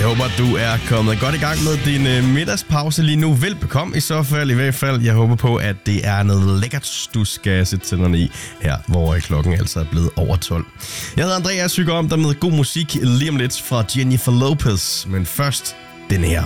håber, du er kommet godt i gang med din middagspause lige nu. Velbekomme i så fald, i hvert fald. Jeg håber på, at det er noget lækkert, du skal sætte tænderne i her, hvor klokken altså er blevet over 12. Jeg hedder Andreas, syger om dig med god musik lige om lidt fra Jennifer Lopez. Men først den her.